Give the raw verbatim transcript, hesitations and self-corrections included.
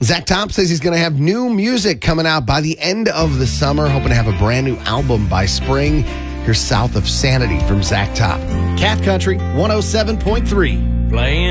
Zach Top says he's going to have new music coming out by the end of the summer, hoping to have a brand new album by spring. Here's South of Sanity from Zach Top. Cat Country one oh seven point three. Playing